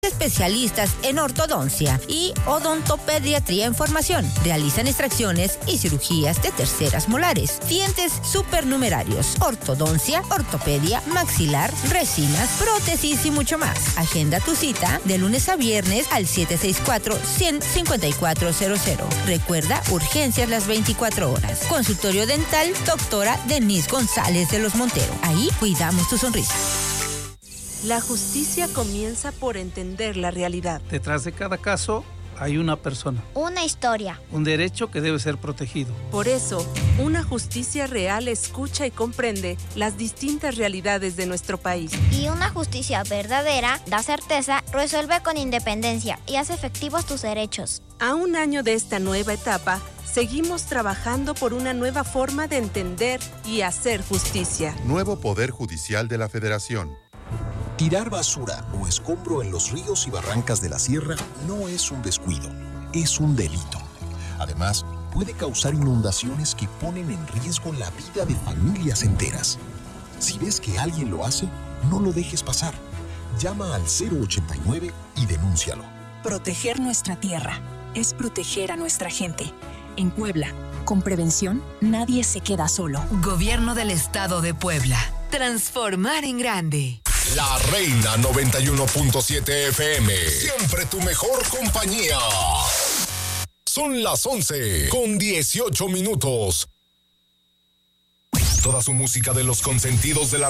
Especialistas en ortodoncia y odontopediatría en formación. Realizan extracciones y cirugías de terceras molares, dientes supernumerarios, ortodoncia, ortopedia, maxilar, resinas, prótesis y mucho más. Agenda tu cita de lunes a viernes al 764-100-5400. Recuerda, urgencias las 24 horas. Consultorio dental, doctora Denise González de los Montero. Ahí cuidamos tu sonrisa. La justicia comienza por entender la realidad. Detrás de cada caso hay una persona. Una historia. Un derecho que debe ser protegido. Por eso, una justicia real escucha y comprende las distintas realidades de nuestro país. Y una justicia verdadera da certeza, resuelve con independencia y hace efectivos tus derechos. A un año de esta nueva etapa, seguimos trabajando por una nueva forma de entender y hacer justicia. Nuevo Poder Judicial de la Federación. Tirar basura o escombro en los ríos y barrancas de la sierra no es un descuido, es un delito. Además, puede causar inundaciones que ponen en riesgo la vida de familias enteras. Si ves que alguien lo hace, no lo dejes pasar. Llama al 089 y denúncialo. Proteger nuestra tierra es proteger a nuestra gente. En Puebla, con prevención, nadie se queda solo. Gobierno del Estado de Puebla. Transformar en grande. La Reina 91.7 FM. Siempre tu mejor compañía. Son las 11:18. Toda su música de los consentidos de la